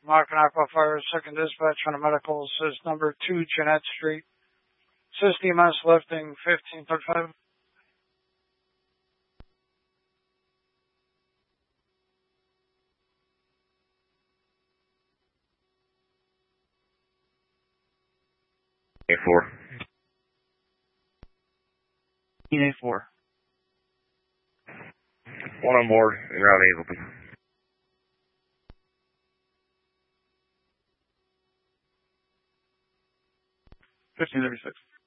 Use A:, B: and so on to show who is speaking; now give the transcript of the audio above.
A: Market Aqua Fire, second dispatch on a medical, says number 2 Jeanette Street. Says EMS lifting 1535.
B: A4.
C: A4.
B: One on board, en route Hazelton.
C: 1536.